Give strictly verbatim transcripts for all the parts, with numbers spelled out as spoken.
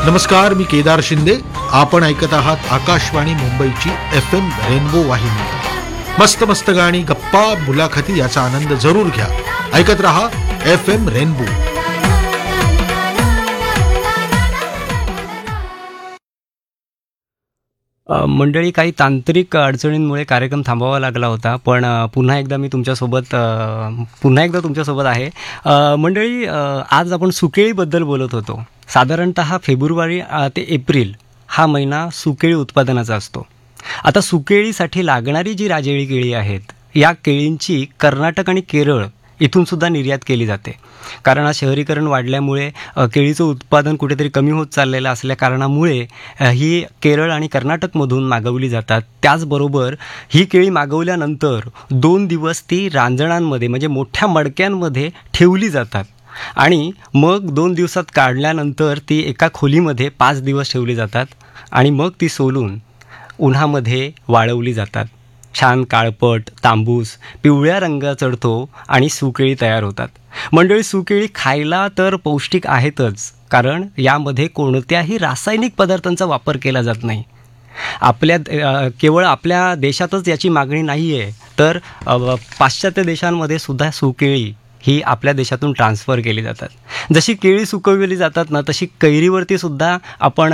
नमस्कार, मी केदार शिंदे. आपण ऐकत आहात आकाशवाणी मुंबईची एफ एम रेनबो वाहिनी. मस्त मस्त गाणी, गप्पा, मुलाखती याचा आनंद जरूर घ्या. ऐकत रहा एफ एम रेनबो. मंडळी, काही तांत्रिक अडचणींमुळे कार्यक्रम थांबवावा लागला होता, पण पुन्हा एकदा मी तुमच्यासोबत पुन्हा एकदा तुमच्यासोबत आहे. मंडळी, आज आपण सुकेळीबद्दल बोलत होतो. साधारणतः फेब्रुवारी ते एप्रिल हा महिना सुकेळी उत्पादनाचा असतो. आता सुकेळीसाठी लागणारी जी राजेळी केळी आहेत, या केळींची कर्नाटक आणि केरळ इथूनसुद्धा निर्यात केली जाते. कारण आज शहरीकरण वाढल्यामुळे केळीचं उत्पादन कुठेतरी कमी होत चाललेलं असल्या कारणामुळे ही केरळ आणि कर्नाटकमधून मागवली जातात. त्याचबरोबर ही केळी मागवल्यानंतर दोन दिवस ती रांजणांमध्ये म्हणजे मोठ्या मडक्यांमध्ये ठेवली जातात आणि मग दोन दिवसात काढल्यानंतर ती एका खोलीमध्ये पाच दिवस ठेवली जातात आणि मग ती सोलून उन्हामध्ये वाळवली जातात. छान काळपट, तांबूस, पिवळ्या रंग चढतो आणि सुकेळी तयार होतात. मंडळी, सुकेळी खायला तर पौष्टिक आहेतच, कारण यामध्ये कोणत्याही रासायनिक पदार्थांचा वापर केला जात नाही. आपल्या केवळ आपल्या देशातच याची मागणी नाही आहे, तर पाश्चात्य देशांमध्ये सुद्धा सुकेळी ही आपल्या देशातून ट्रान्सफर केली जातात. जशी केळी सुकवली जातात ना, तशी कैरीवरती सुद्धा आपण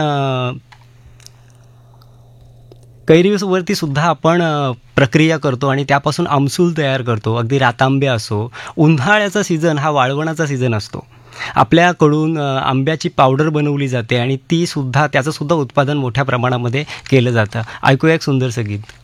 कैरीवरती सुद्धा आपण प्रक्रिया करतो आणि त्यापासून आमसूल तयार करतो. अगदी रातांबे असो, उन्हाळ्याचा सीझन हा वाळवणाचा सीझन असतो. आपल्याकडून आंब्याची पावडर बनवली जाते आणि ती सुद्धा त्याचं सुद्धा उत्पादन मोठ्या प्रमाणामध्ये केलं जातं. ऐकूया एक सुंदरसं गीत.